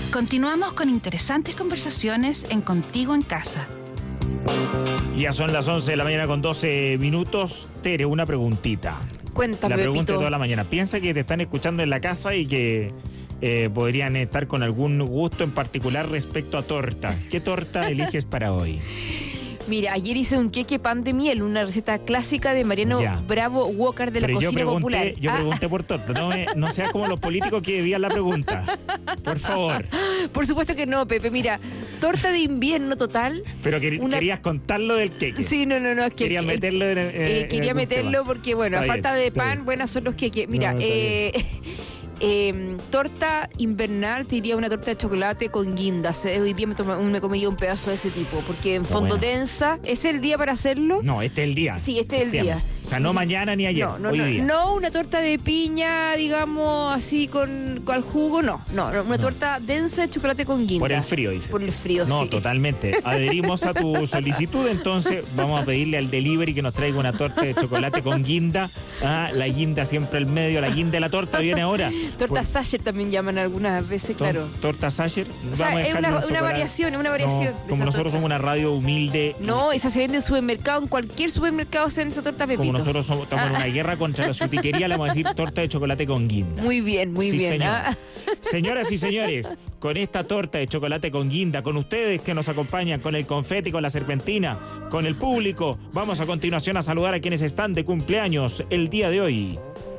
Continuamos con interesantes conversaciones en Contigo en Casa. Ya son las 11 de la mañana con 12 minutos. Tere, una preguntita. Cuéntame, La pregunta Pepito. de toda la mañana. Piensa que te están escuchando en la casa y que podrían estar con algún gusto en particular respecto a torta. ¿Qué torta eliges para hoy? Mira, ayer hice un queque pan de miel, una receta clásica de Mariano Ya. Bravo Walker de la Pero cocina popular. yo pregunté por torta. No seas como los políticos que debían la pregunta. Por favor. Por supuesto que no, Pepe. Mira, torta de invierno total. Pero querías contarlo del queque. Sí, no, es que Querías meterlo en quería algún meterlo tema. porque, bueno, a Está falta bien, de está pan, bien. buenas son los queques. Mira, No, está torta invernal, te diría una torta de chocolate con guindas. Hoy día me comería un pedazo de ese tipo, porque en Está fondo bueno. densa. ¿Es el día para hacerlo? No, este es el día. Sí, este es el día. O sea, no mañana ni ayer, hoy día. No, una torta de piña, digamos, así con al jugo, no, una torta densa de chocolate con guinda. Por el frío, dice. Por el frío, No, sí. totalmente. Adherimos a tu solicitud, entonces vamos a pedirle al delivery que nos traiga una torta de chocolate con guinda. La guinda siempre al medio, la guinda de la torta viene ahora. Torta Sacher también llaman algunas veces, claro. Torta Sacher. O sea, es una variación, No, de como esa nosotros torta. somos una radio humilde. No, esa se vende en supermercado, en cualquier supermercado se vende esa torta, Pepito. Como nosotros estamos en una guerra contra la sutiquería, le vamos a decir torta de chocolate con guinda. Muy bien, Sí, bien. señor. ¿Ah? Señoras y señores, con esta torta de chocolate con guinda, con ustedes que nos acompañan, con el confeti, con la serpentina, con el público, vamos a continuación a saludar a quienes están de cumpleaños el día de hoy.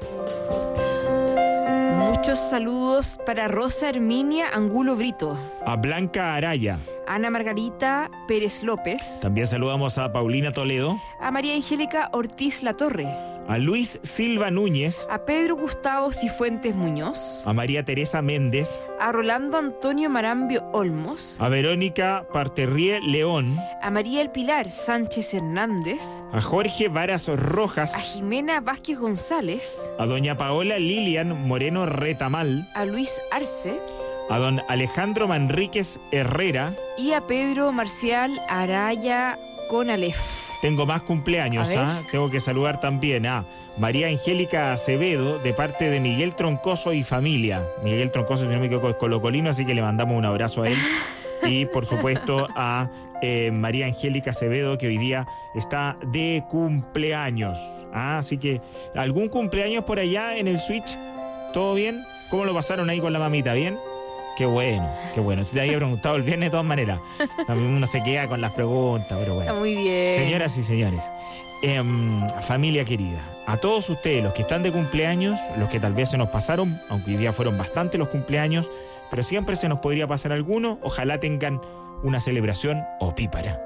Muchos saludos para Rosa Herminia Angulo Brito, A Blanca Araya. Ana Margarita Pérez López, También saludamos a Paulina Toledo, a María Angélica Ortiz Latorre, a Luis Silva Núñez, a Pedro Gustavo Cifuentes Muñoz, a María Teresa Méndez, a Rolando Antonio Marambio Olmos, a Verónica Parterrié León, a María El Pilar Sánchez Hernández, a Jorge Varas a Rojas, Jimena Vázquez González, a doña Paola Lilian Moreno Retamal, a Luis Arce a don Alejandro Manríquez Herrera. y a Pedro Marcial Araya Conalef. Tengo más cumpleaños, A ver. Tengo que saludar también a María Angélica Acevedo, de parte de Miguel Troncoso y familia. Miguel Troncoso, si no me equivoco, es colocolino, así que le mandamos un abrazo a él. Y, por supuesto, a María Angélica Acevedo, que hoy día está de cumpleaños. Así que, ¿algún cumpleaños por allá en el Switch? ¿Todo bien? ¿Cómo lo pasaron ahí con la mamita? ¿Bien? Qué bueno, qué bueno. Si te había preguntado el viernes de todas maneras. También uno se queda con las preguntas, pero bueno. Está muy bien. Señoras y señores, familia querida, a todos ustedes, los que están de cumpleaños, los que tal vez se nos pasaron, aunque hoy día fueron bastante los cumpleaños, pero siempre se nos podría pasar alguno, ojalá tengan una celebración opípara.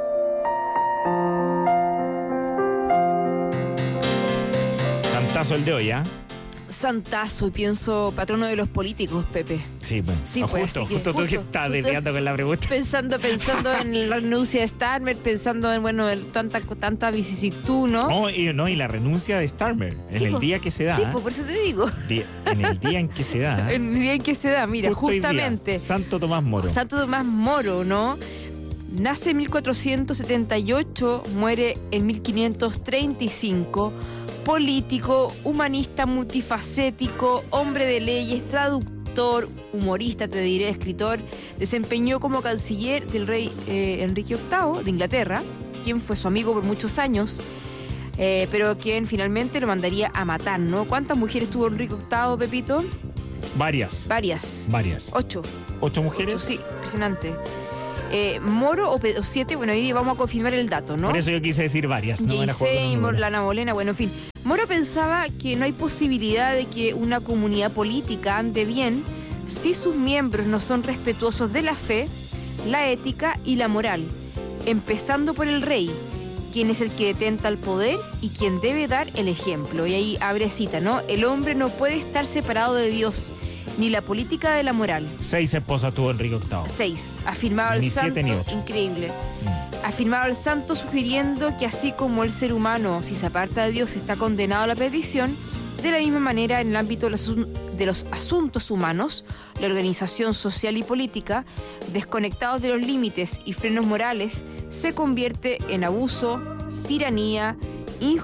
Santazo el de hoy, ¿ah? Santazo, y pienso patrono de los políticos, Pepe. Sí, pues. Sí, pues, así que Justo tú que estás desviando con la pregunta. Pensando en la renuncia de Starmer, pensando en, bueno, tanta vicisitud, ¿no? Y la renuncia de Starmer, en Sí, el po. día que se da. Sí, pues por eso te digo. En el día en que se da. En el día en que se da, mira, Justo hoy día, justamente. Santo Tomás Moro. Santo Tomás Moro, ¿no? Nace en 1478, muere en 1535. Político, humanista multifacético, hombre de leyes, traductor, humorista, te diré, escritor. Desempeñó como canciller del rey Enrique VIII de Inglaterra, quien fue su amigo por muchos años, pero quien finalmente lo mandaría a matar, ¿no? ¿Cuántas mujeres tuvo Enrique VIII, Pepito? Varias. 8. ¿8 mujeres? Sí, impresionante. Moro o 7, bueno, ahí vamos a confirmar el dato, ¿no? Por eso yo quise decir varias. No me la juego con un Seymour, número. Lana Molena, bueno, en fin. Moro pensaba que no hay posibilidad de que una comunidad política ande bien si sus miembros no son respetuosos de la fe, la ética y la moral, empezando por el rey, quien es el que detenta el poder y quien debe dar el ejemplo. Y ahí abre cita, ¿no? El hombre no puede estar separado de Dios, ni la política de la moral. 6 esposas tuvo Enrique VIII. 6. Afirmaba el Ni santo. 7 ni 8. Increíble. Afirmaba el santo sugiriendo que así como el ser humano, si se aparta de Dios, está condenado a la perdición, de la misma manera en el ámbito de los asuntos humanos, la organización social y política, desconectados de los límites y frenos morales, se convierte en abuso, tiranía,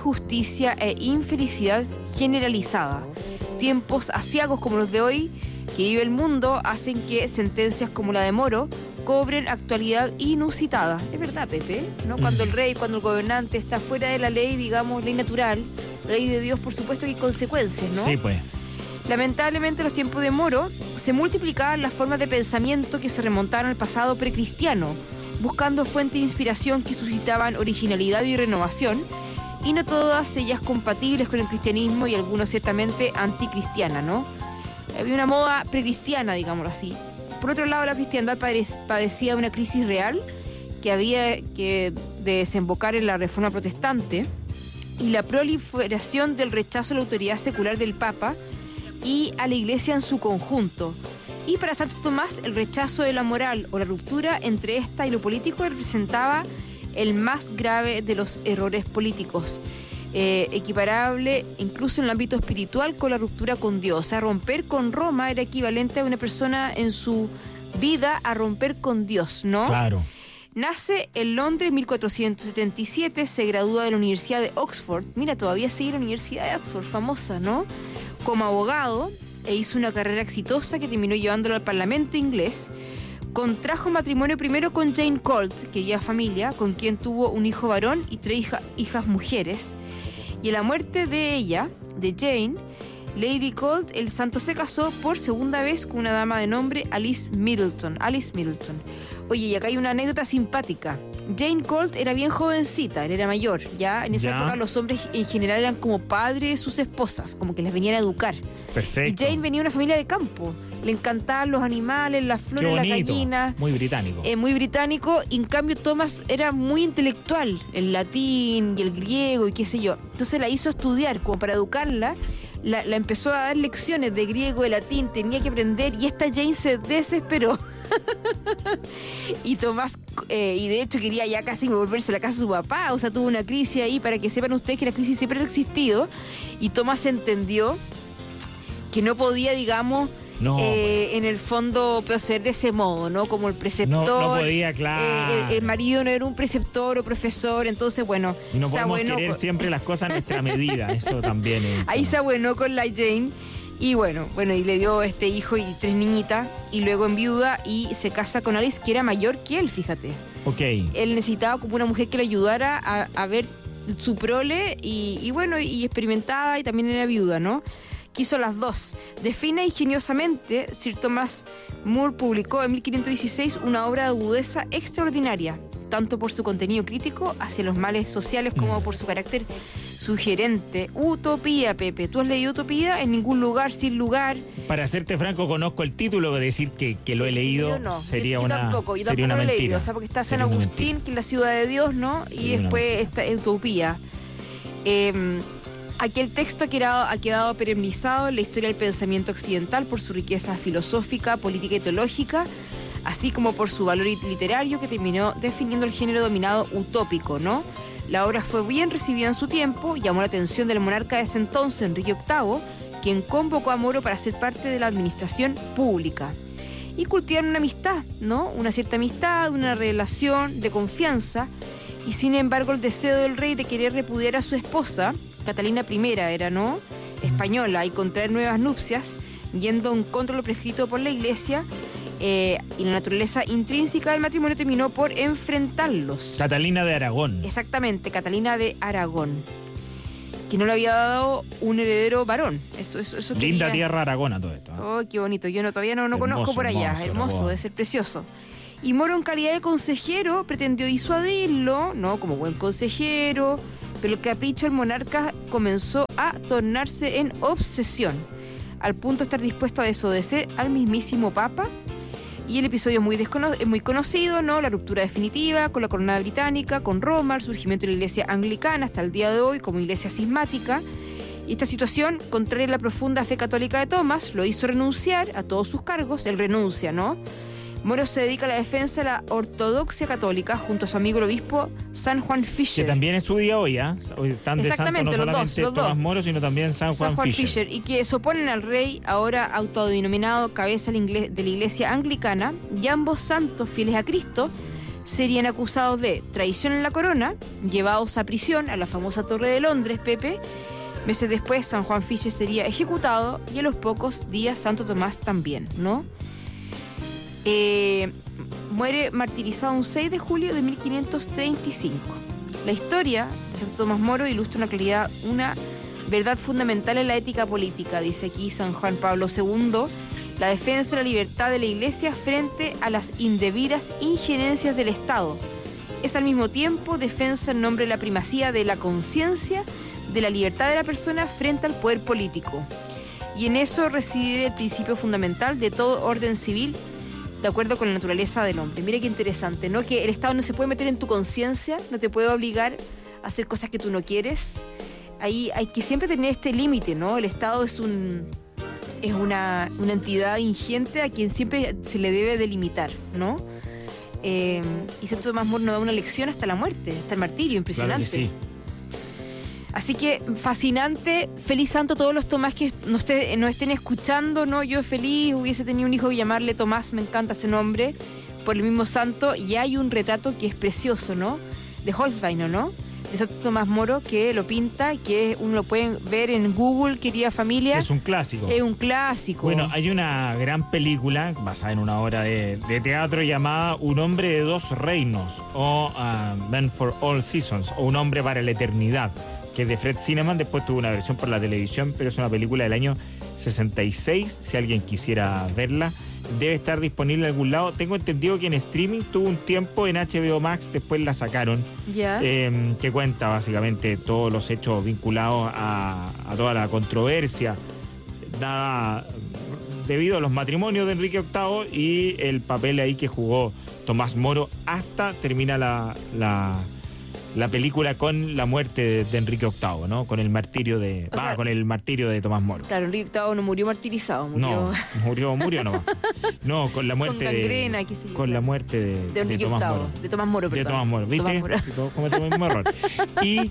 injusticia e infelicidad generalizada. Tiempos aciagos como los de hoy, que vive el mundo hacen que sentencias como la de Moro cobren actualidad inusitada. Es verdad, Pepe, ¿no? Cuando el rey, cuando el gobernante está fuera de la ley, digamos, ley natural, ley de Dios, por supuesto que hay consecuencias, ¿no? Sí, pues. Lamentablemente, en los tiempos de Moro se multiplicaban las formas de pensamiento que se remontaban al pasado precristiano, buscando fuentes de inspiración que suscitaban originalidad y renovación, y no todas ellas compatibles con el cristianismo y algunos ciertamente anticristiana, ¿no? Había una moda precristiana, digámoslo así. Por otro lado, la cristiandad padecía una crisis real que había que desembocar en la reforma protestante y la proliferación del rechazo a la autoridad secular del Papa y a la Iglesia en su conjunto. Y para Santo Tomás, el rechazo de la moral o la ruptura entre esta y lo político representaba el más grave de los errores políticos, equiparable incluso en el ámbito espiritual con la ruptura con Dios. O sea, romper con Roma era equivalente a una persona en su vida a romper con Dios, ¿no? Claro. Nace en Londres en 1477, se gradúa de la Universidad de Oxford. Mira, todavía sigue la Universidad de Oxford, famosa, ¿no? Como abogado, e hizo una carrera exitosa que terminó llevándolo al Parlamento inglés. Contrajo matrimonio primero con Jane Colt, querida familia, con quien tuvo un hijo varón y 3 hijas mujeres. Y a la muerte de ella, de Jane, Lady Colt, el santo se casó por segunda vez con una dama de nombre Alice Middleton. Oye, y acá hay una anécdota simpática. Jane Colt era bien jovencita, él era mayor, ¿ya? En esa época los hombres en general eran como padres de sus esposas, como que les venían a educar. Perfecto. Y Jane venía de una familia de campo. Le encantaban los animales, las flores, las gallinas. Muy británico. Muy británico, y en cambio Thomas era muy intelectual, el latín y el griego y qué sé yo. Entonces la hizo estudiar como para educarla. La empezó a dar lecciones de griego, de latín, tenía que aprender, y esta Jane se desesperó. Y Tomás, y de hecho quería ya casi volverse a la casa de su papá, o sea, tuvo una crisis ahí, para que sepan ustedes que la crisis siempre ha existido, y Tomás entendió que no podía, digamos, en el fondo proceder de ese modo, ¿no? Como el preceptor. No podía, claro. El marido no era un preceptor o profesor, entonces, bueno. Y no podemos querer siempre las cosas a nuestra medida, eso también es. Ahí se abuenó con la Jane. Y bueno, y le dio hijo y 3 niñitas, y luego enviuda y se casa con Alice, que era mayor que él, fíjate. Ok. Él necesitaba como una mujer que le ayudara a ver su prole, y bueno, y experimentada, y también era viuda, ¿no? Quiso las dos. De fina e ingeniosamente, Sir Thomas More publicó en 1516 una obra de agudeza extraordinaria, tanto por su contenido crítico hacia los males sociales como por su carácter sugerente. Utopía, Pepe. ¿Tú has leído Utopía? En ningún lugar, sin lugar. Para serte franco, conozco el título, decir que lo he leído no, sería yo tampoco una lo he mentira. leído, o sea, porque está San Agustín, que es la ciudad de Dios, ¿no? Y después esta Utopía. Aquel texto ha quedado perennizado en la historia del pensamiento occidental por su riqueza filosófica, política y teológica, así como por su valor literario, que terminó definiendo el género dominado utópico, ¿no? La obra fue bien recibida en su tiempo, llamó la atención del monarca de ese entonces, Enrique VIII, quien convocó a Moro para ser parte de la administración pública. Y cultivaron una amistad, ¿no? Una cierta amistad, una relación de confianza, y sin embargo el deseo del rey de querer repudiar a su esposa, Catalina I era, ¿no?, española, y contraer nuevas nupcias, yendo en contra de lo prescrito por la Iglesia, y la naturaleza intrínseca del matrimonio terminó por enfrentarlos. Catalina de Aragón. Exactamente, Catalina de Aragón, que no le había dado un heredero varón. Eso Linda quería... tierra Aragona todo esto. Oh, qué bonito. Yo todavía no Hermoso, conozco por allá. Hermoso, debe ser precioso. Y Moro, en calidad de consejero, pretendió disuadirlo, ¿no?, como buen consejero, pero el capricho del monarca comenzó a tornarse en obsesión, al punto de estar dispuesto a desobedecer al mismísimo Papa. Y el episodio es muy conocido, ¿no? La ruptura definitiva con la corona británica, con Roma, el surgimiento de la iglesia anglicana hasta el día de hoy como iglesia cismática. Y esta situación, contraria a la profunda fe católica de Thomas, lo hizo renunciar a todos sus cargos. Él renuncia, ¿no? Moro se dedica a la defensa de la ortodoxia católica junto a su amigo el obispo San Juan Fisher. Que también es su día hoy, ¿eh? Hoy están de santo no solamente Tomás Moro, sino también San Juan Fisher. Y que se oponen al rey, ahora autodenominado cabeza de la iglesia anglicana, y ambos santos fieles a Cristo serían acusados de traición en la corona, llevados a prisión a la famosa Torre de Londres, Pepe. Meses después, San Juan Fischer sería ejecutado y a los pocos días Santo Tomás también, ¿no? Muere martirizado un 6 de julio de 1535. La historia de Santo Tomás Moro ilustra una verdad fundamental en la ética política, dice aquí San Juan Pablo II, la defensa de la libertad de la Iglesia frente a las indebidas injerencias del Estado. Es al mismo tiempo defensa en nombre de la primacía de la conciencia, de la libertad de la persona frente al poder político. Y en eso reside el principio fundamental de todo orden civil, de acuerdo con la naturaleza del hombre. Mira qué interesante, ¿no? Que el Estado no se puede meter en tu conciencia, no te puede obligar a hacer cosas que tú no quieres. Ahí hay que siempre tener este límite, ¿no? El Estado es una entidad ingente a quien siempre se le debe delimitar, ¿no? Y Santo Tomás Moro nos da una lección hasta la muerte, hasta el martirio, impresionante. Claro que sí. Así que fascinante, feliz santo a todos los Tomás que nos estén escuchando, ¿no? Yo feliz, hubiese tenido un hijo y llamarle Tomás, me encanta ese nombre, por el mismo santo. Y hay un retrato que es precioso, ¿no? De Holstein, ¿no? De Santo Tomás Moro, que lo pinta, que uno lo pueden ver en Google, querida familia. Es un clásico. Es un clásico. Bueno, hay una gran película basada en una obra de teatro llamada Un hombre de dos reinos, o Man for All Seasons, o Un hombre para la eternidad, que es de Fred Zinnemann. Después tuvo una versión por la televisión, pero es una película del año 66, si alguien quisiera verla. Debe estar disponible en algún lado. Tengo entendido que en streaming tuvo un tiempo en HBO Max, después la sacaron, que cuenta básicamente todos los hechos vinculados a toda la controversia dada debido a los matrimonios de Enrique VIII y el papel ahí que jugó Tomás Moro hasta termina la película con la muerte de Enrique VIII, ¿no? Con el martirio con el martirio de Tomás Moro. Claro, Enrique VIII no murió martirizado, murió... No, murió no. No, con la muerte con gangrena, qué sé yo. Con la muerte de Enrique Tomás VIII, Moro. de Tomás Moro, perdón. De Tomás Moro, ¿viste? Tomás Moro. Si todos cometemos el mismo error. Y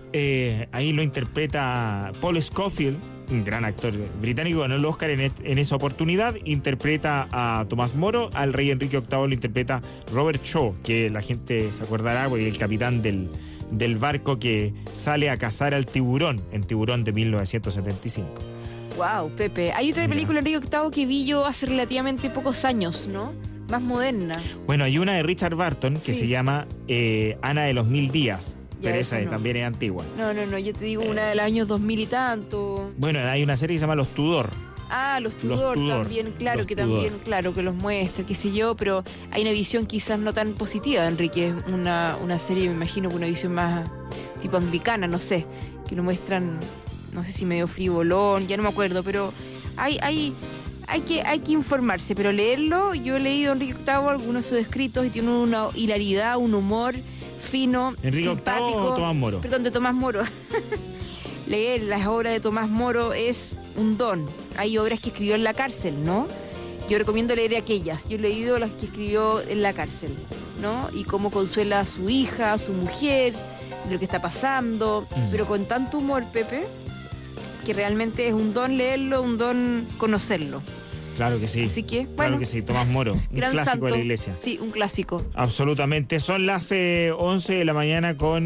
ahí lo interpreta Paul Scofield, un gran actor británico, ganó el Oscar en esa oportunidad. Interpreta a Tomás Moro, al rey Enrique VIII lo interpreta Robert Shaw, que la gente se acordará porque el capitán del barco que sale a cazar al tiburón, en Tiburón de 1975. Wow, Pepe. Hay otra película de Enrique VIII que vi yo hace relativamente pocos años, ¿no? Más moderna. Bueno, hay una de Richard Burton que se llama Ana de los Mil Días. Pero esa no. también es antigua. No, yo te digo una de los años 2000 y tanto. Bueno, hay una serie que se llama Los Tudor. Ah, los Tudor también, claro, que los muestra, qué sé yo, pero hay una visión quizás no tan positiva de Enrique. Una serie, me imagino, con una visión más tipo anglicana, no sé, que lo muestran, no sé si medio frivolón, ya no me acuerdo, pero hay que informarse, pero leerlo. Yo he leído Enrique VIII, algunos de sus escritos, y tiene una hilaridad, un humor fino, ¿Enrique simpático. VIII o Tomás Moro? Perdón, de Tomás Moro. Leer las obras de Tomás Moro es un don. Hay obras que escribió en la cárcel, ¿no? Yo recomiendo leer aquellas. Yo he leído las que escribió en la cárcel, ¿no? Y cómo consuela a su hija, a su mujer, de lo que está pasando, pero con tanto humor, Pepe, que realmente es un don leerlo, un don conocerlo. Claro que sí. Así que, bueno. Claro que sí, Tomás Moro, un gran clásico santo de la iglesia. Sí, un clásico. Absolutamente. Son las 11 de la mañana con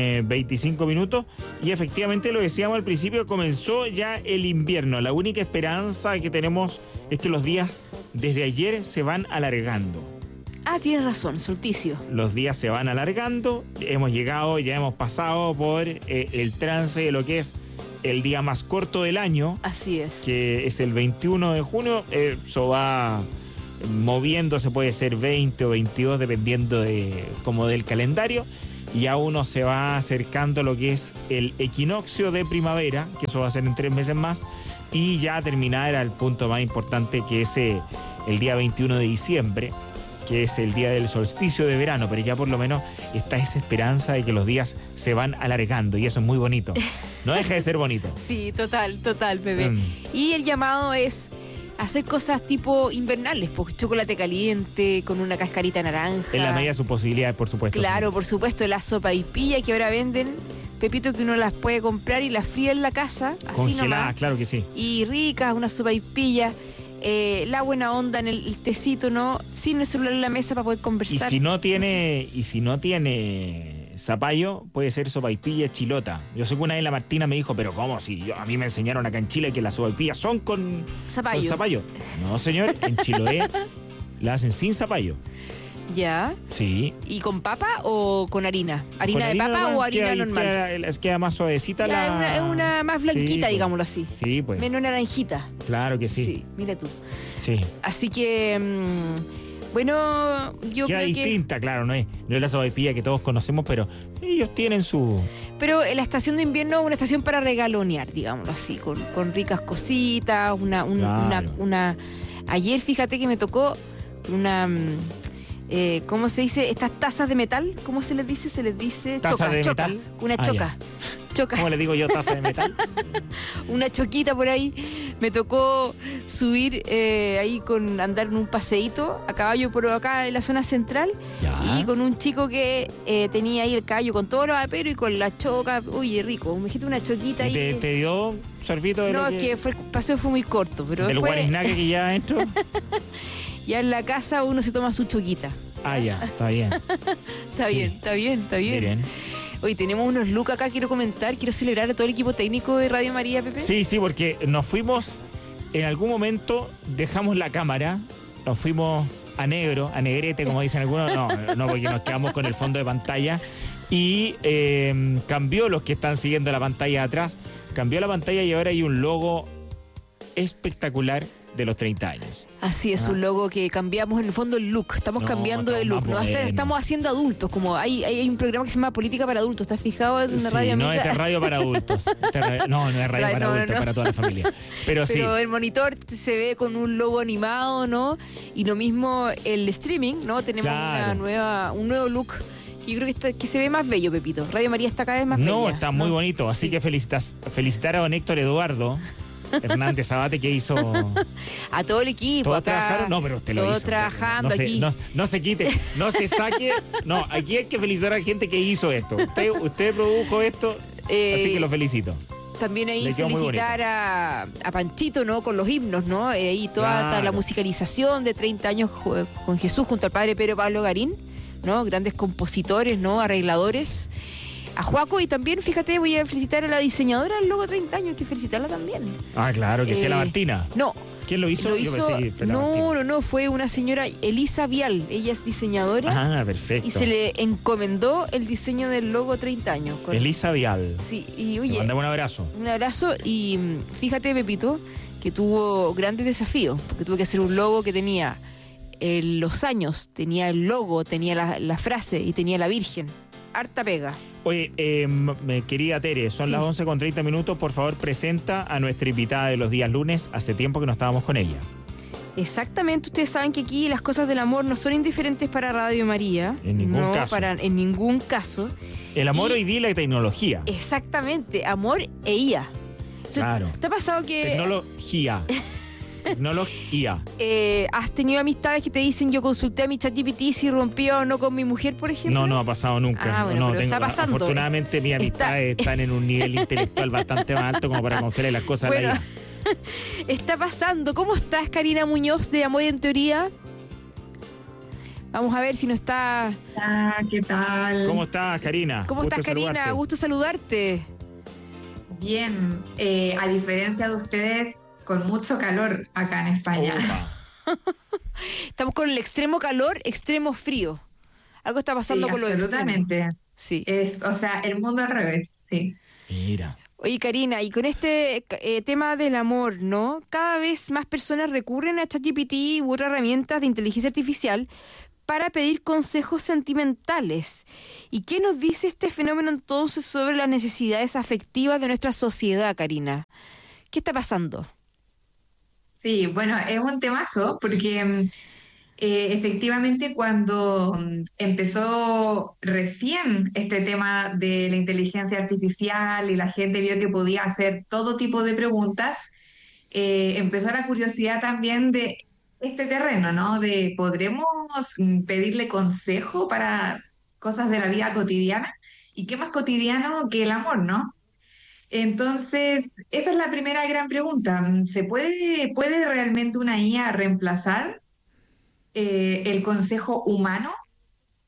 25 minutos y efectivamente lo decíamos al principio, comenzó ya el invierno. La única esperanza que tenemos es que los días desde ayer se van alargando. Ah, tienes razón, solsticio. Los días se van alargando, hemos llegado, ya hemos pasado por el trance de lo que es el día más corto del año. Así es. Que es el 21 de junio. Eso va moviéndose, puede ser 20 o 22, dependiendo como del calendario. Y ya uno se va acercando a lo que es el equinoccio de primavera, que eso va a ser en 3 meses más. Y ya terminar al punto más importante, que es el día 21 de diciembre, que es el día del solsticio de verano, pero ya por lo menos está esa esperanza de que los días se van alargando y eso es muy bonito. No deja de ser bonito. Sí, total, bebé. Y el llamado es hacer cosas tipo invernales, pues chocolate caliente con una cascarita naranja. En la medida de sus posibilidades, por supuesto. Claro, sí. Por supuesto, la sopaipilla que ahora venden, Pepito, que uno las puede comprar y las fría en la casa, así congeladas, nomás. claro que sí. Y ricas, una sopaipilla. La buena onda en el tecito, ¿no? Sin el celular en la mesa para poder conversar. Y si no tiene zapallo puede ser sopaipilla chilota. Yo sé que una vez la Martina me dijo, pero ¿cómo? Si a mí me enseñaron acá en Chile que las sopaipillas son con zapallo. No, señor, en Chiloé la hacen sin zapallo. ¿Ya? Sí. ¿Y con papa o con harina? ¿Harina de papa o harina normal? Queda más suavecita Es una más blanquita, sí, digámoslo así. Sí, pues. Menos naranjita. Claro que sí. Sí, mira tú. Sí. Así que, bueno, yo queda creo distinta, claro, no es la sopaipilla que todos conocemos, pero ellos tienen su... Pero la estación de invierno es una estación para regalonear, digámoslo así, con ricas cositas, una... Ayer, fíjate que me tocó una... ¿cómo se dice? Estas tazas de metal, ¿cómo se les dice? Se les dice ¿Taza de metal? Una choca. Choca. ¿Cómo le digo yo, taza de metal? Una choquita por ahí. Me tocó subir ahí andar en un paseíto a caballo por acá en la zona central. Ya. Y con un chico que tenía ahí el caballo con todos los aperos y con la choca. Uy, rico. Me dijiste una choquita ahí. ¿Te dio un sorbito de No, es que el paseo fue muy corto. Pero del guarisnaque que ya adentro? Ya en la casa uno se toma su choquita. Ah, ya, está bien. Está bien. Miren. Hoy tenemos unos looks acá, quiero celebrar a todo el equipo técnico de Radio María, Pepe. Sí, porque nos fuimos, en algún momento dejamos la cámara, nos fuimos a negro, a negrete, como dicen algunos, no, porque nos quedamos con el fondo de pantalla y cambió, los que están siguiendo la pantalla atrás, cambió la pantalla y ahora hay un logo espectacular de los 30 años. Así es, un logo que cambiamos en el fondo el look, estamos cambiando de look, nos estamos haciendo adultos, como hay un programa que se llama Política para Adultos, ¿estás fijado? En una radio no, esta es radio para adultos. No es radio para adultos, para toda la familia. Pero sí. El monitor se ve con un logo animado, ¿no? Y lo mismo el streaming, ¿no? Tenemos un nuevo look. Yo creo que se ve más bello, Pepito. Radio María está cada vez más bella. No, está muy bonito, así que felicitar a don Héctor Eduardo Hernández Abate, que hizo a todo el equipo. ¿Todos acá, trabajaron? No, pero usted lo hizo. Todos trabajando aquí. No se quite, no se saque. No, aquí hay que felicitar a la gente que hizo esto. Usted produjo esto, así que lo felicito. También ahí felicitar a Panchito, ¿no? Con los himnos, ¿no? Ahí toda la musicalización de 30 años con Jesús junto al padre Pedro Pablo Garín, ¿no? Grandes compositores, ¿no? Arregladores. A Juaco, y también, fíjate, voy a felicitar a la diseñadora del logo 30 años, hay que felicitarla también. Ah, claro, que sea la Martina. No. ¿Quién lo hizo? Yo pensé que fue la Martina. No, fue una señora, Elisa Vial, ella es diseñadora. Ah, perfecto. Y se le encomendó el diseño del logo 30 años. Elisa Vial. Sí, y oye. Le mandamos un abrazo. Un abrazo, y fíjate, Pepito, que tuvo grandes desafíos, porque tuvo que hacer un logo que tenía los años, tenía el logo, tenía la frase y tenía la Virgen. Harta pega. Oye, querida Tere, son las 11:30, por favor presenta a nuestra invitada de los días lunes, hace tiempo que no estábamos con ella. Exactamente, ustedes saben que aquí las cosas del amor no son indiferentes para Radio María. En ningún caso. En ningún caso. El amor hoy día y la tecnología. Exactamente, amor e IA. Claro. ¿Te ha pasado que... Tecnología. ¿Has tenido amistades que te dicen yo consulté a mi ChatGPT si rompió o no con mi mujer, por ejemplo? No ha pasado nunca. Bueno, pero está pasando. Afortunadamente mis amistades están en un nivel intelectual bastante más alto como para confiar en las cosas de la vida. Está pasando. ¿Cómo estás, Karina Muñoz de Amor en Teoría? Vamos a ver si no está... ¿Qué tal? ¿Cómo estás, Karina? ¿Cómo estás, Karina? Gusto saludarte. Bien, a diferencia de ustedes, con mucho calor acá en España. Estamos con el extremo calor, extremo frío. Algo está pasando con lo extremo. Absolutamente. Sí. El mundo al revés, sí. Mira. Oye, Karina, y con este tema del amor, ¿no? Cada vez más personas recurren a ChatGPT u otras herramientas de inteligencia artificial para pedir consejos sentimentales. ¿Y qué nos dice este fenómeno entonces sobre las necesidades afectivas de nuestra sociedad, Karina? ¿Qué está pasando? Sí, bueno, es un temazo porque efectivamente cuando empezó recién este tema de la inteligencia artificial y la gente vio que podía hacer todo tipo de preguntas, empezó la curiosidad también de este terreno, ¿no? De ¿podremos pedirle consejo para cosas de la vida cotidiana? ¿Y qué más cotidiano que el amor, ¿no? Entonces, esa es la primera gran pregunta. ¿Puede realmente una IA reemplazar el consejo humano?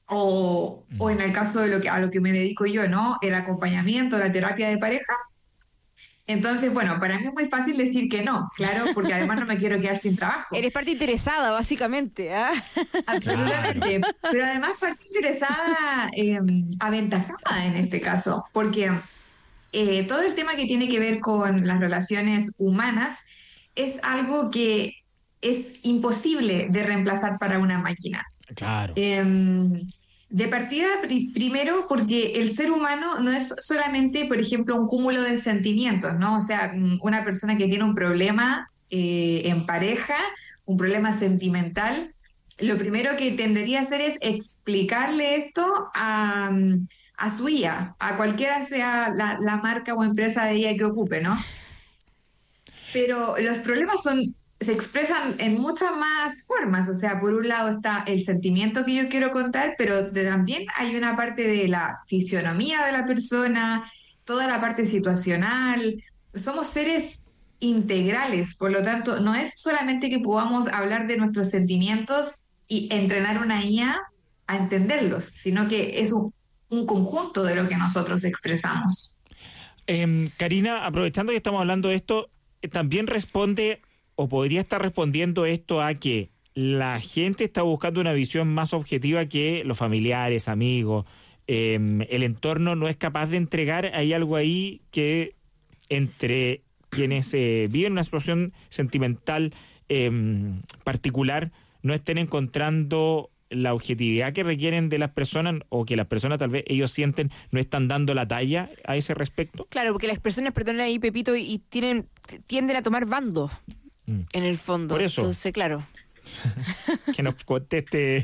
o en el caso de a lo que me dedico yo, ¿no? El acompañamiento, la terapia de pareja. Entonces, bueno, para mí es muy fácil decir que no, claro, porque además no me quiero quedar sin trabajo. Eres parte interesada, básicamente. ¿Ah? Absolutamente. Pero además parte interesada, aventajada en este caso, porque todo el tema que tiene que ver con las relaciones humanas es algo que es imposible de reemplazar para una máquina. Claro. De partida, primero, porque el ser humano no es solamente, por ejemplo, un cúmulo de sentimientos, ¿no? O sea, una persona que tiene un problema en pareja, un problema sentimental, lo primero que tendería a hacer es explicarle esto a su IA, a cualquiera sea la marca o empresa de IA que ocupe, ¿no? Pero los problemas se expresan en muchas más formas. O sea, por un lado está el sentimiento que yo quiero contar, pero también hay una parte de la fisionomía de la persona, toda la parte situacional. Somos seres integrales, por lo tanto, no es solamente que podamos hablar de nuestros sentimientos y entrenar una IA a entenderlos, sino que es un conjunto de lo que nosotros expresamos. Karina, aprovechando que estamos hablando de esto, también responde o podría estar respondiendo esto a que la gente está buscando una visión más objetiva que los familiares, amigos, el entorno no es capaz de entregar. Hay algo ahí que entre quienes viven una explosión sentimental particular no estén encontrando la objetividad que requieren de las personas, o que las personas tal vez ellos sienten no están dando la talla a ese respecto. Claro, porque las personas, perdón ahí, Pepito, y tienden a tomar bandos en el fondo. Por eso. Entonces, claro. Que nos conteste.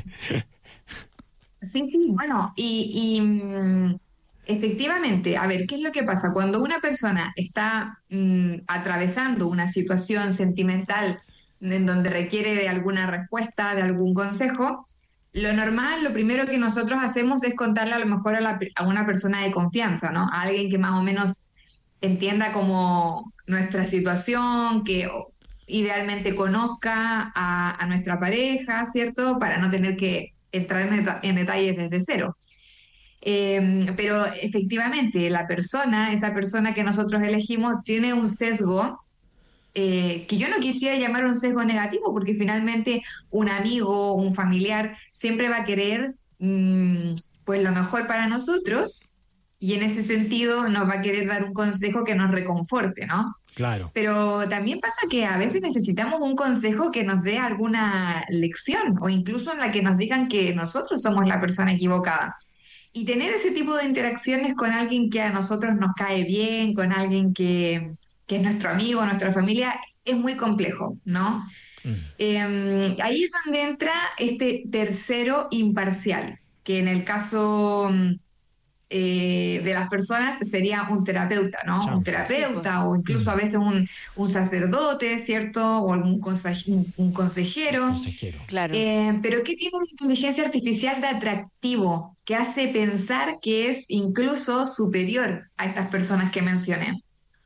Sí, bueno, efectivamente, a ver, ¿qué es lo que pasa? Cuando una persona está atravesando una situación sentimental en donde requiere de alguna respuesta, de algún consejo, lo normal, lo primero que nosotros hacemos es contarle a lo mejor a una persona de confianza, ¿no? A alguien que más o menos entienda como nuestra situación, que idealmente conozca a nuestra pareja, ¿cierto? Para no tener que entrar en detalles desde cero. Pero efectivamente, esa persona que nosotros elegimos, tiene un sesgo que yo no quisiera llamar un sesgo negativo, porque finalmente un amigo, un familiar, siempre va a querer pues lo mejor para nosotros, y en ese sentido nos va a querer dar un consejo que nos reconforte, ¿no? Claro. Pero también pasa que a veces necesitamos un consejo que nos dé alguna lección, o incluso en la que nos digan que nosotros somos la persona equivocada. Y tener ese tipo de interacciones con alguien que a nosotros nos cae bien, con alguien que es nuestro amigo, nuestra familia, es muy complejo, ¿no? Ahí es donde entra este tercero imparcial, que en el caso de las personas sería un terapeuta, ¿no? Chao. Un terapeuta, Sí, o incluso a veces un sacerdote, ¿cierto? O un consejero. Consejero. Claro. Pero ¿qué tiene una inteligencia artificial de atractivo que hace pensar que es incluso superior a estas personas que mencioné?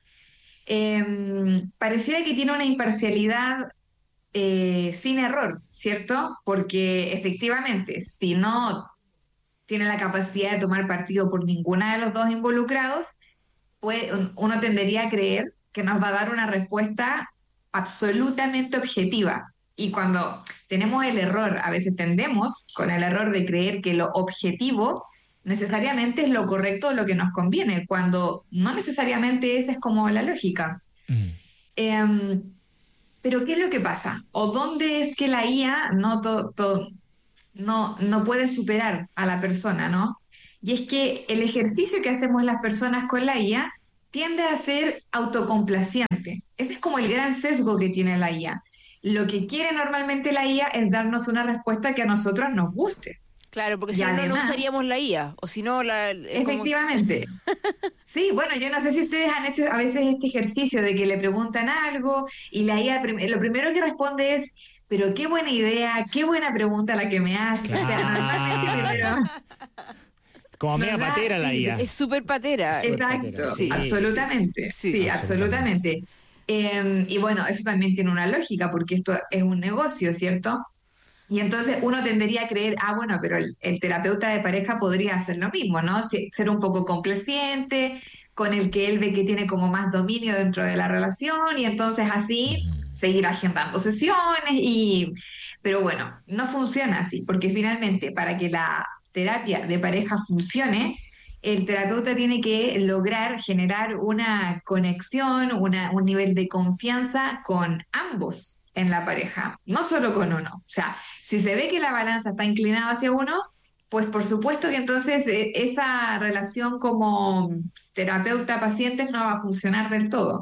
Pareciera que tiene una imparcialidad sin error, ¿cierto? Porque efectivamente, si no tiene la capacidad de tomar partido por ninguna de los dos involucrados, pues uno tendería a creer que nos va a dar una respuesta absolutamente objetiva. Y cuando tenemos el error, a veces tendemos con el error de creer que lo objetivo necesariamente es lo correcto o lo que nos conviene, cuando no necesariamente esa es como la lógica. Pero ¿qué es lo que pasa? ¿O dónde es que la IA no puede superar a la persona, ¿no? Y es que el ejercicio que hacemos las personas con la IA tiende a ser autocomplaciente. Ese es como el gran sesgo que tiene la IA. Lo que quiere normalmente la IA es darnos una respuesta que a nosotros nos guste. Claro, porque Y si no, no además, usaríamos la IA, o si no, efectivamente. Sí, bueno, yo no sé si ustedes han hecho a veces este ejercicio de que le preguntan algo y la IA lo primero que responde es: pero qué buena idea, qué buena pregunta la que me haces. Claro. O sea, normalmente primero... Como media ¿Verdad? patera la Sí. IA. es súper patera. Exacto, Sí. absolutamente. Sí. Sí, absolutamente. Y bueno, eso también tiene una lógica, porque esto es un negocio, ¿cierto? Y entonces uno tendería a creer, bueno, pero el terapeuta de pareja podría hacer lo mismo, ¿no? Ser un poco complaciente, con el que él ve que tiene como más dominio dentro de la relación y entonces así seguir agendando sesiones pero bueno, no funciona así, porque finalmente para que la terapia de pareja funcione, el terapeuta tiene que lograr generar una conexión, un nivel de confianza con ambos en la pareja, no solo con uno. O sea, si se ve que la balanza está inclinada hacia uno, pues por supuesto que entonces esa relación como terapeuta-pacientes no va a funcionar del todo.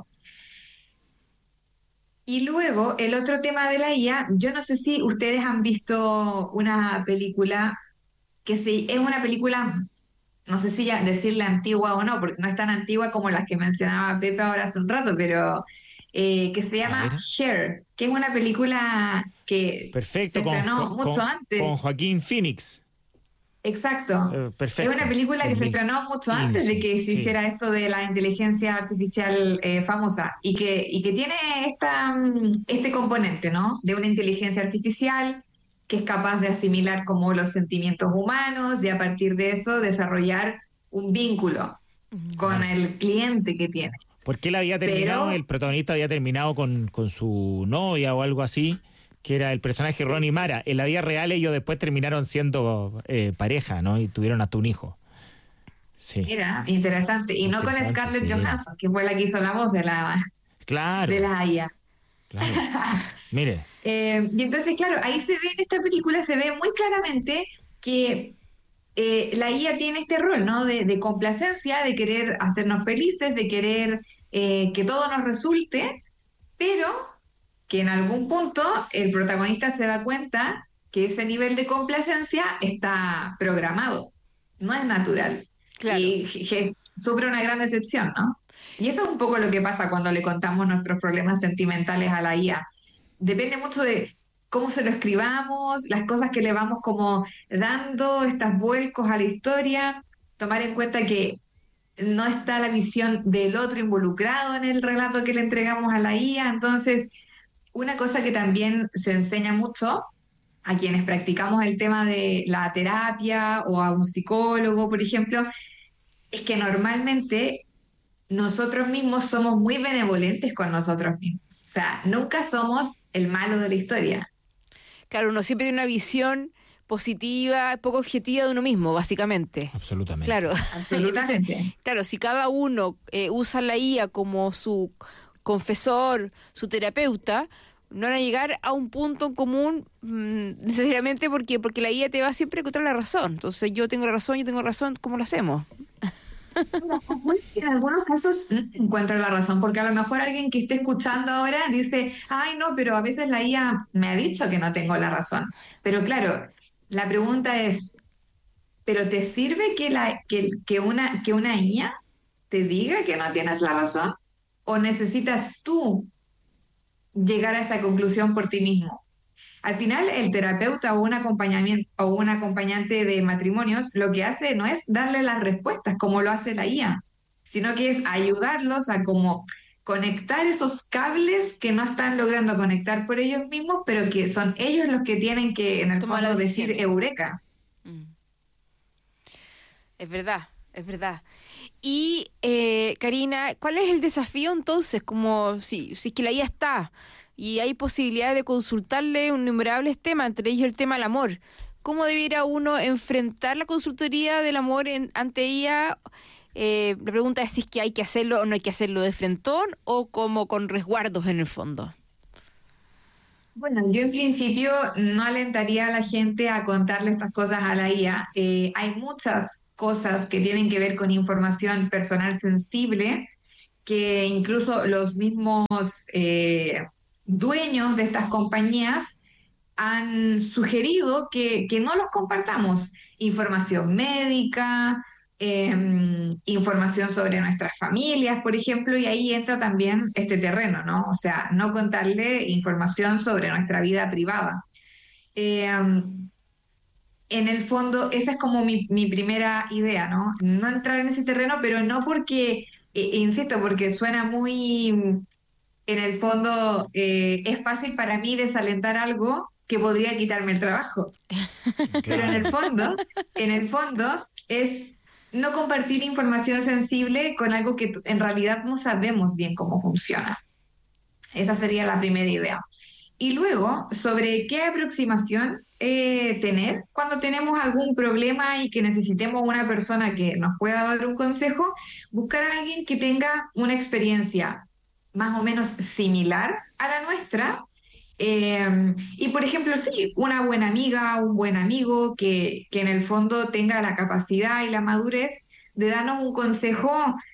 Y luego, el otro tema de la IA, yo no sé si ustedes han visto una película es una película, no sé si ya decirle antigua o no, porque no es tan antigua como las que mencionaba Pepe ahora hace un rato, pero que se A llama ver. Her, que es una película que se Perfecto, estrenó mucho con antes. Joaquín Phoenix. Exacto. Es una Perfecto. película que se estrenó mucho antes de 2015, que se sí. hiciera esto de la inteligencia artificial famosa y que tiene este componente, ¿no? De una inteligencia artificial que es capaz de asimilar como los sentimientos humanos, de a partir de eso desarrollar un vínculo con Claro. el cliente que tiene. Porque él había terminado, Pero el protagonista había terminado con su novia o algo así, que era el personaje Ronnie Mara. En la vida real ellos después terminaron siendo pareja, ¿no? Y tuvieron hasta un hijo. Sí, era interesante. Y no con interesante, Scarlett sí. Johansson, que fue la que hizo la voz de Claro, la IA. claro. Mire, Y entonces, claro, ahí se ve en esta película, se ve muy claramente que la IA tiene este rol, ¿no? De complacencia, de querer hacernos felices, de querer que todo nos resulte, pero que en algún punto el protagonista se da cuenta que ese nivel de complacencia está programado, no es natural. Claro. Y sufre una gran decepción, ¿no? Y eso es un poco lo que pasa cuando le contamos nuestros problemas sentimentales a la IA. Depende mucho de cómo se lo escribamos, las cosas que le vamos como dando, estos vuelcos a la historia, tomar en cuenta que no está la visión del otro involucrado en el relato que le entregamos a la IA. Entonces, una cosa que también se enseña mucho a quienes practicamos el tema de la terapia o a un psicólogo, por ejemplo, es que normalmente nosotros mismos somos muy benevolentes con nosotros mismos. O sea, nunca somos el malo de la historia. Claro, uno siempre tiene una visión positiva, poco objetiva de uno mismo, básicamente. absolutamente. Claro. Absolutamente. Entonces, claro, si cada uno usa la IA como su confesor, su terapeuta, no van a llegar a un punto en común necesariamente porque la IA te va siempre a encontrar la razón. Entonces, yo tengo razón, ¿cómo lo hacemos? En algunos casos encuentro la razón, porque a lo mejor alguien que esté escuchando ahora dice, ay no, pero a veces la IA me ha dicho que no tengo la razón. Pero claro, la pregunta es, ¿pero te sirve que una IA te diga que no tienes la razón? ¿O necesitas tú llegar a esa conclusión por ti mismo? Al final, el terapeuta o un acompañamiento o un acompañante de matrimonios lo que hace no es darle las respuestas como lo hace la IA, sino que es ayudarlos a como conectar esos cables que no están logrando conectar por ellos mismos, pero que son ellos los que tienen que, en el Tomar fondo, las decir decisiones. eureka. Mm. Es verdad, es verdad. Y, Karina, ¿cuál es el desafío entonces? Como si es que la IA está y hay posibilidad de consultarle innumerables temas, entre ellos el tema del amor. ¿Cómo debiera uno enfrentar la consultoría del amor ante IA? La pregunta es si es que hay que hacerlo o no hay que hacerlo de frentón o como con resguardos en el fondo. Bueno, yo en principio no alentaría a la gente a contarle estas cosas a la IA. Hay muchas cosas que tienen que ver con información personal sensible que incluso los mismos dueños de estas compañías han sugerido que no los compartamos. Información médica, información sobre nuestras familias, por ejemplo, y ahí entra también este terreno, ¿no? O sea, no contarle información sobre nuestra vida privada. Eh, en el fondo, esa es como mi primera idea, ¿no? No entrar en ese terreno, pero no porque, insisto, porque suena muy, en el fondo, es fácil para mí desalentar algo que podría quitarme el trabajo. Pero en el fondo es no compartir información sensible con algo que en realidad no sabemos bien cómo funciona. Esa sería la primera idea. Y luego, sobre qué aproximación tener cuando tenemos algún problema y que necesitemos una persona que nos pueda dar un consejo, buscar a alguien que tenga una experiencia más o menos similar a la nuestra. Y por ejemplo, sí, una buena amiga, un buen amigo que en el fondo tenga la capacidad y la madurez de darnos un consejo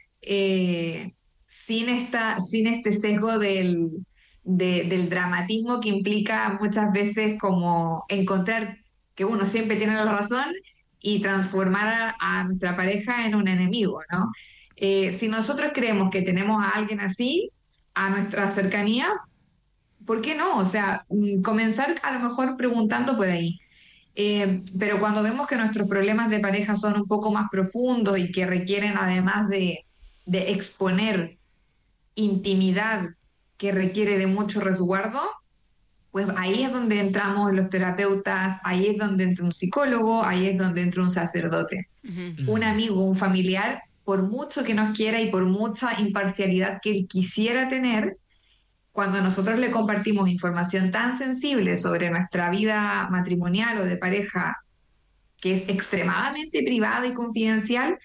sin este sesgo del dramatismo que implica muchas veces como encontrar que uno siempre tiene la razón y transformar a nuestra pareja en un enemigo, ¿no? Si nosotros creemos que tenemos a alguien así a nuestra cercanía, ¿por qué no? O sea, comenzar a lo mejor preguntando por ahí. Pero cuando vemos que nuestros problemas de pareja son un poco más profundos y que requieren además de exponer intimidad que requiere de mucho resguardo, pues ahí es donde entramos los terapeutas, ahí es donde entra un psicólogo, ahí es donde entra un sacerdote. Un amigo, un familiar, por mucho que nos quiera y por mucha imparcialidad que él quisiera tener, cuando nosotros le compartimos información tan sensible sobre nuestra vida matrimonial o de pareja, que es extremadamente privada y confidencial,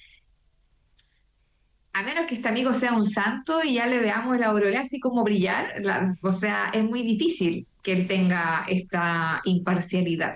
a menos que este amigo sea un santo y ya le veamos la aureola así como brillar, o sea, es muy difícil que él tenga esta imparcialidad.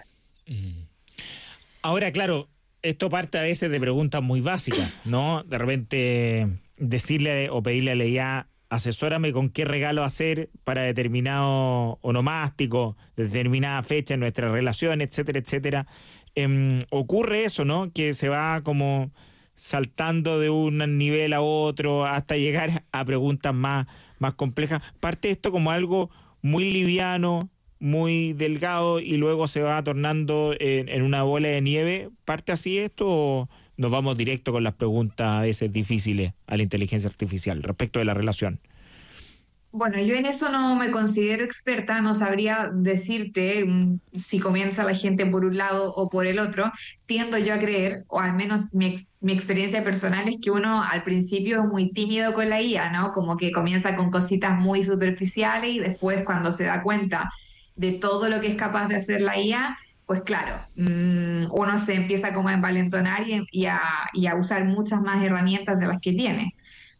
Ahora, claro, esto parte a veces de preguntas muy básicas, ¿no? De repente decirle o pedirle a la IA, asesórame con qué regalo hacer para determinado onomástico, determinada fecha en nuestra relación, etcétera, etcétera. Ocurre eso, ¿no? Que se va como saltando de un nivel a otro hasta llegar a preguntas más complejas. Parte esto como algo muy liviano, muy delgado y luego se va tornando en una bola de nieve. ¿Parte así esto o nos vamos directo con las preguntas a veces difíciles a la inteligencia artificial respecto de la relación? Bueno, yo en eso no me considero experta, no sabría decirte si comienza la gente por un lado o por el otro. Tiendo yo a creer, o al menos mi experiencia personal es que uno al principio es muy tímido con la IA, ¿no? Como que comienza con cositas muy superficiales y después cuando se da cuenta de todo lo que es capaz de hacer la IA, pues claro, uno se empieza como a envalentonar y a usar muchas más herramientas de las que tiene.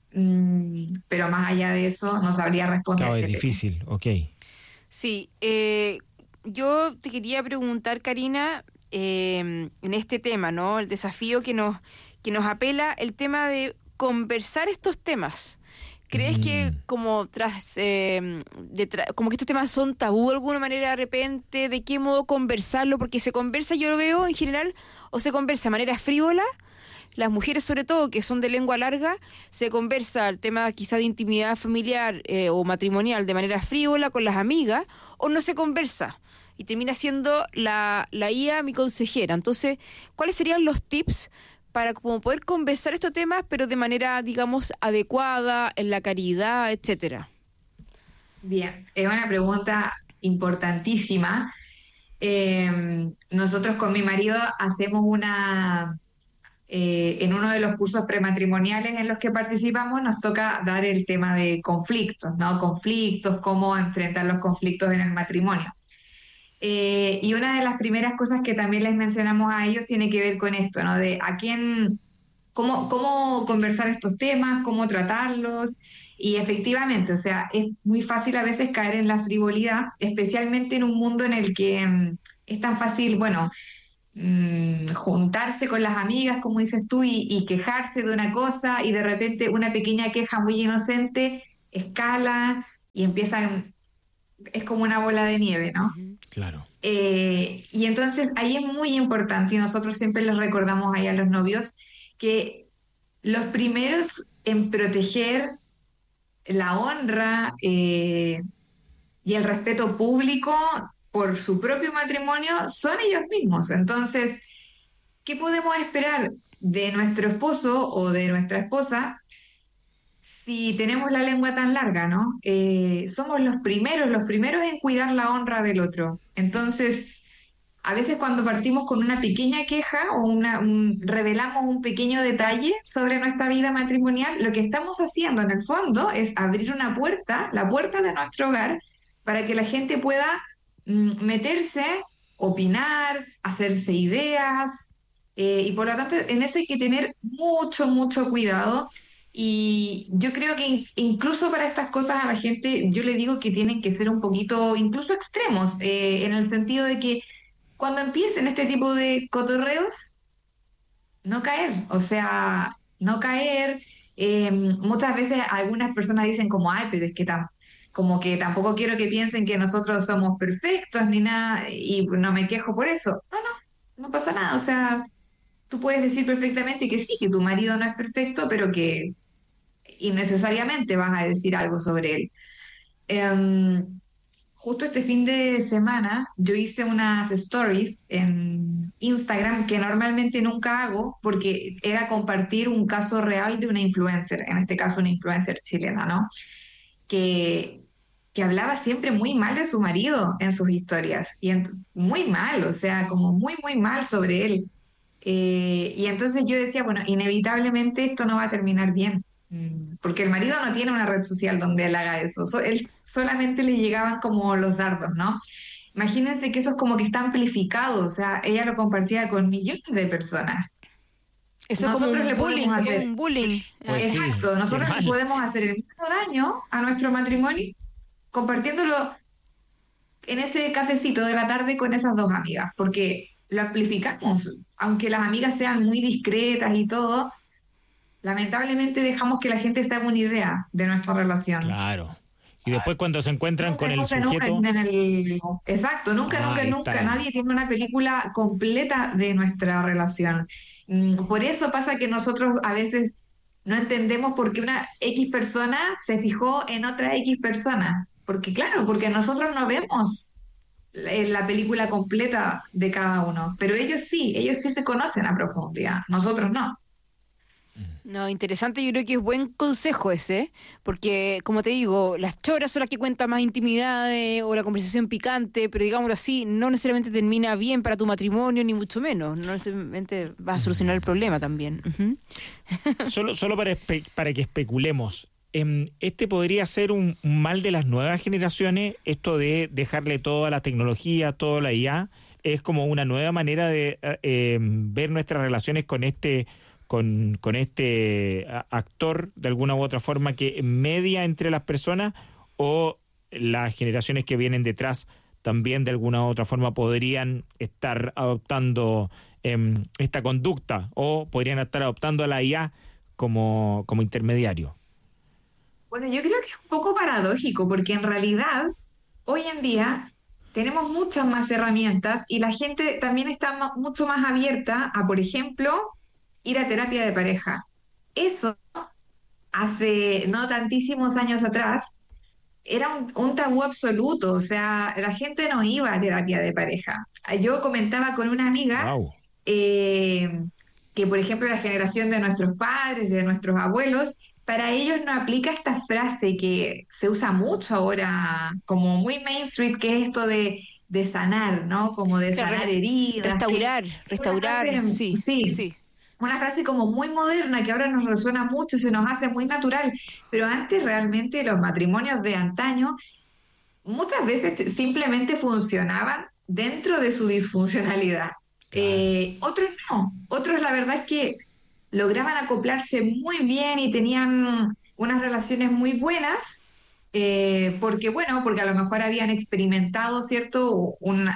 Pero más allá de eso no sabría responder. Claro, es difícil, ok. Sí, yo te quería preguntar, Karina, en este tema, ¿no? El desafío que nos apela, el tema de conversar estos temas. ¿Crees que como como que estos temas son tabú de alguna manera de repente? ¿De qué modo conversarlo? Porque se conversa, yo lo veo en general, o se conversa de manera frívola. Las mujeres, sobre todo, que son de lengua larga, se conversa el tema quizá de intimidad familiar o matrimonial de manera frívola con las amigas, o no se conversa y termina siendo la IA mi consejera. Entonces, ¿cuáles serían los tips para como poder conversar estos temas, pero de manera, digamos, adecuada, en la caridad, etcétera? Bien, es una pregunta importantísima. Nosotros con mi marido hacemos en uno de los cursos prematrimoniales en los que participamos, nos toca dar el tema de conflictos, ¿no? Conflictos, cómo enfrentar los conflictos en el matrimonio. Y una de las primeras cosas que también les mencionamos a ellos tiene que ver con esto, ¿no? De cómo conversar estos temas, cómo tratarlos. Y efectivamente, o sea, es muy fácil a veces caer en la frivolidad, especialmente en un mundo en el que es tan fácil, bueno, juntarse con las amigas, como dices tú, y quejarse de una cosa y de repente una pequeña queja muy inocente escala y empiezan, es como una bola de nieve, ¿no? Claro. Y entonces ahí es muy importante y nosotros siempre les recordamos ahí a los novios que los primeros en proteger la honra y el respeto público por su propio matrimonio son ellos mismos. Entonces, ¿qué podemos esperar de nuestro esposo o de nuestra esposa si tenemos la lengua tan larga, ¿no? Somos los primeros en cuidar la honra del otro. Entonces, a veces cuando partimos con una pequeña queja o revelamos un pequeño detalle sobre nuestra vida matrimonial, lo que estamos haciendo en el fondo es abrir una puerta, la puerta de nuestro hogar, para que la gente pueda meterse, opinar, hacerse ideas, y por lo tanto en eso hay que tener mucho, mucho cuidado. Y yo creo que incluso para estas cosas a la gente, yo le digo que tienen que ser un poquito, incluso extremos, en el sentido de que cuando empiecen este tipo de cotorreos, no caer, o sea, no caer. Muchas veces algunas personas dicen como, ay, pero es que como que tampoco quiero que piensen que nosotros somos perfectos ni nada, y no me quejo por eso. No, no, no pasa nada, o sea, tú puedes decir perfectamente que sí, que tu marido no es perfecto, pero que innecesariamente vas a decir algo sobre él. Em, Justo este fin de semana yo hice unas stories en Instagram que normalmente nunca hago porque era compartir un caso real de una influencer, en este caso una influencer chilena, ¿no? Que, que hablaba siempre muy mal de su marido en sus historias, muy mal, o sea, como muy, muy mal sobre él. Y entonces yo decía, bueno, inevitablemente esto no va a terminar bien, porque el marido no tiene una red social donde él haga eso, él solamente le llegaban como los dardos, ¿no? Imagínense que eso es como que está amplificado, o sea, ella lo compartía con millones de personas. Eso es como Nosotros le un bullying, podemos es hacer, un bullying. Pues sí, exacto, qué nosotros le mal. podemos hacer el mismo daño a nuestro matrimonio compartiéndolo en ese cafecito de la tarde con esas dos amigas, porque lo amplificamos, aunque las amigas sean muy discretas y todo, lamentablemente dejamos que la gente se haga una idea de nuestra relación. Claro. Y después cuando se encuentran con el Nunca sujeto, tienen Exacto, nunca, nunca, ahí está. nunca. Nadie tiene una película completa de nuestra relación. Por eso pasa que nosotros a veces no entendemos por qué una X persona se fijó en otra X persona. Porque claro, porque nosotros no vemos la película completa de cada uno, pero ellos sí se conocen a profundidad, nosotros no. No, interesante, yo creo que es buen consejo ese, porque como te digo, las choras son las que cuentan más intimidades o la conversación picante, pero digámoslo así, no necesariamente termina bien para tu matrimonio, ni mucho menos, no necesariamente vas a solucionar el problema también. Ujú. solo para que especulemos, este podría ser un mal de las nuevas generaciones, esto de dejarle toda la tecnología, toda la IA, es como una nueva manera de ver nuestras relaciones con este actor de alguna u otra forma que media entre las personas, o las generaciones que vienen detrás también de alguna u otra forma podrían estar adoptando esta conducta, o podrían estar adoptando a la IA como intermediario. Bueno, yo creo que es un poco paradójico, porque en realidad hoy en día tenemos muchas más herramientas y la gente también está mucho más abierta a, por ejemplo, ir a terapia de pareja. Eso hace no tantísimos años atrás era un tabú absoluto, o sea, la gente no iba a terapia de pareja. Yo comentaba con una amiga Wow. eh, que, por ejemplo, la generación de nuestros padres, de nuestros abuelos, para ellos no aplica esta frase que se usa mucho ahora, como muy mainstream, que es esto de sanar, ¿no? Como de Claro, sanar heridas, que restaurar, es una restaurar, frase, sí, sí, sí. una frase como muy moderna que ahora nos resuena mucho, se nos hace muy natural, pero antes realmente los matrimonios de antaño muchas veces simplemente funcionaban dentro de su disfuncionalidad. Claro. Otros no, otros la verdad es que lograban acoplarse muy bien y tenían unas relaciones muy buenas, porque bueno, porque a lo mejor habían experimentado, ¿cierto?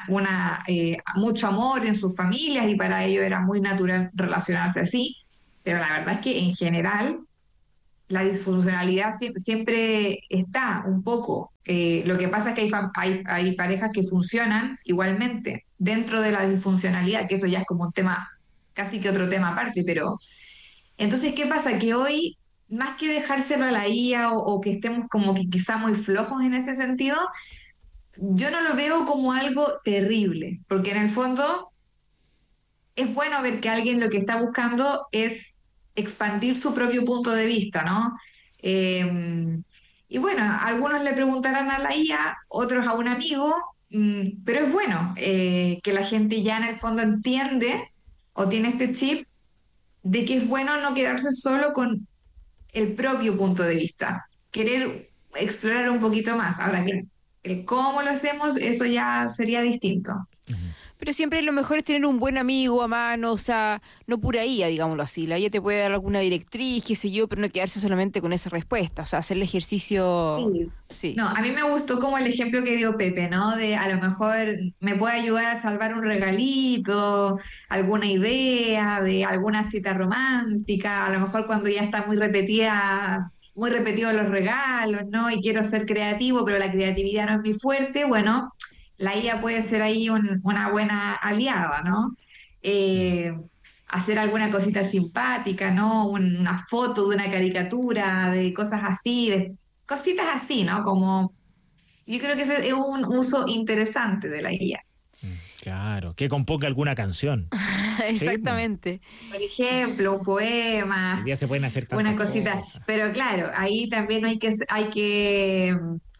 Mucho amor en sus familias y para ello era muy natural relacionarse así, pero la verdad es que en general la disfuncionalidad siempre está un poco. Lo que pasa es que hay parejas que funcionan igualmente dentro de la disfuncionalidad, que eso ya es como un tema, casi que otro tema aparte, pero entonces, ¿qué pasa? Que hoy, más que dejárselo a la IA o que estemos como que quizá muy flojos en ese sentido, yo no lo veo como algo terrible, porque en el fondo es bueno ver que alguien lo que está buscando es expandir su propio punto de vista, ¿no? Y bueno, algunos le preguntarán a la IA, otros a un amigo, pero es bueno que la gente ya en el fondo entiende o tiene este chip de que es bueno no quedarse solo con el propio punto de vista, querer explorar un poquito más. Ahora bien, el cómo lo hacemos, eso ya sería distinto. Pero siempre lo mejor es tener un buen amigo a mano, o sea, no pura IA, digámoslo así. La IA te puede dar alguna directriz, qué sé yo, pero no quedarse solamente con esa respuesta. O sea, hacer el ejercicio. Sí. Sí, No, a mí me gustó como el ejemplo que dio Pepe, ¿no? De a lo mejor me puede ayudar a salvar un regalito, alguna idea de alguna cita romántica, a lo mejor cuando ya está muy repetidos los regalos, ¿no? Y quiero ser creativo, pero la creatividad no es mi fuerte, bueno, la IA puede ser ahí una buena aliada, ¿no? Eh, hacer alguna cosita simpática, ¿no? Una foto de una caricatura, de cosas así, de cositas así, ¿no? Como yo creo que ese es un uso interesante de la IA. Claro, que componga alguna canción. Sí, pues. exactamente. Por ejemplo, un Hoy poema, día se pueden hacer tantas una cosita. cosas. Pero claro, ahí también hay que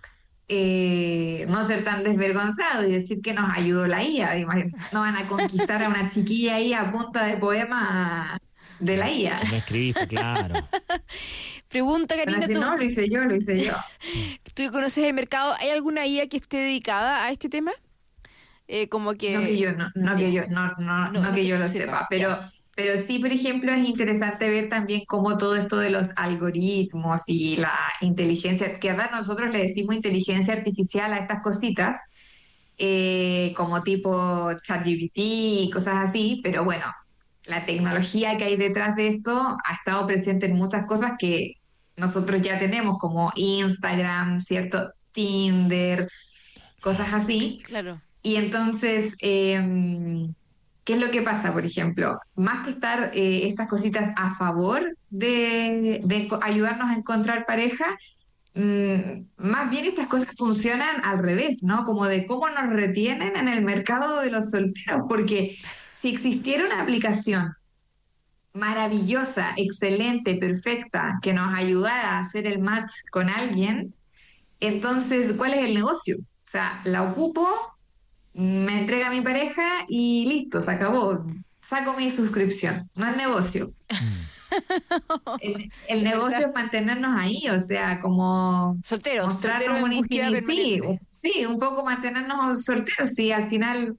no ser tan desvergonzado y decir que nos ayudó la IA. No van a conquistar a una chiquilla ahí a punta de poema de la IA. Que no escribiste, claro. Pregunta, Van a Karina, decir, no, lo hice yo. tú que conoces el mercado, ¿hay alguna IA que esté dedicada a este tema? Como No que que... yo, no que yo, no no que que yo tú lo sepas, sepa, ya. pero sí, por ejemplo, es interesante ver también cómo todo esto de los algoritmos y la inteligencia, que ahora nosotros le decimos inteligencia artificial a estas cositas, como tipo ChatGPT y cosas así, pero bueno, la tecnología que hay detrás de esto ha estado presente en muchas cosas que nosotros ya tenemos, como Instagram, ¿cierto? Tinder, cosas así. Claro. Y entonces, ¿qué es lo que pasa, por ejemplo? Más que estar estas cositas a favor de ayudarnos a encontrar pareja, más bien estas cosas funcionan al revés, ¿no? Como de cómo nos retienen en el mercado de los solteros, porque si existiera una aplicación maravillosa, excelente, perfecta, que nos ayudara a hacer el match con alguien, entonces, ¿cuál es el negocio? O sea, la ocupo, me entrega mi pareja y listo, se acabó. Saco mi suscripción, no es negocio. El Es negocio verdad. es mantenernos ahí, o sea, como Solteros, solteros mostrarnos en una búsqueda infinidad, sí, permanente. sí, un poco mantenernos solteros, sí, al final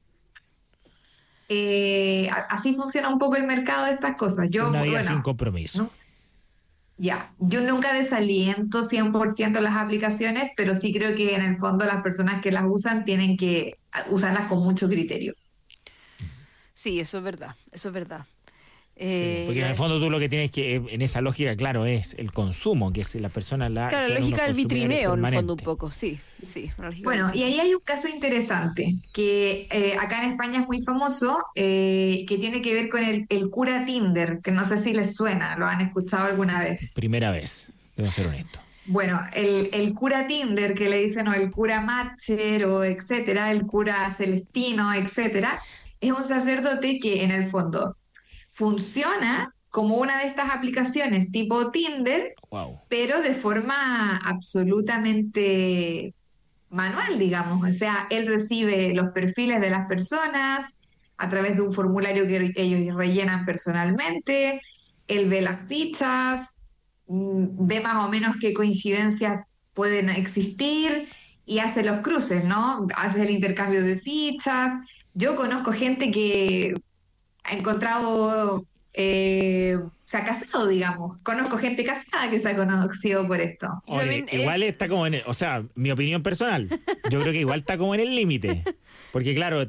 así funciona un poco el mercado de estas cosas. Yo, Una vida sin bueno, compromiso. no, ya, yo nunca desaliento 100% las aplicaciones, pero sí creo que en el fondo las personas que las usan tienen que usarlas con mucho criterio. Sí, eso es verdad, eso es verdad. Sí, porque en el La- fondo tú lo que tienes que, en esa lógica, claro, es el consumo, que es la persona claro, la son unos lógica del consumidores vitrineo en el fondo un permanentes. poco, sí, sí. La lógica del Bueno, y ahí vitrineo. hay un caso interesante que acá en España es muy famoso, que tiene que ver con el cura Tinder, que no sé si les suena, ¿lo han escuchado alguna vez? Primera vez, debo ser honesto. Bueno, el cura Tinder, que le dicen, o el cura Matcher, o etcétera, el cura Celestino, etcétera, es un sacerdote que en el fondo funciona como una de estas aplicaciones tipo Tinder, Wow. pero de forma absolutamente manual, digamos. O sea, él recibe los perfiles de las personas a través de un formulario que ellos rellenan personalmente, él ve las fichas, ve más o menos qué coincidencias pueden existir y hace los cruces, ¿no? Hace el intercambio de fichas. Yo conozco gente que ha encontrado, se ha casado, digamos. Conozco gente casada que se ha conocido por esto. Y Oye, también igual es, está como en o sea, mi opinión personal, yo creo que igual está como en el límite. Porque claro,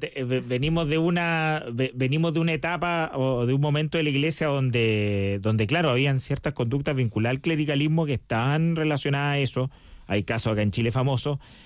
venimos de una etapa o de un momento de la iglesia donde claro, habían ciertas conductas vinculadas al clericalismo que estaban relacionadas a eso. Hay casos acá en Chile famosos.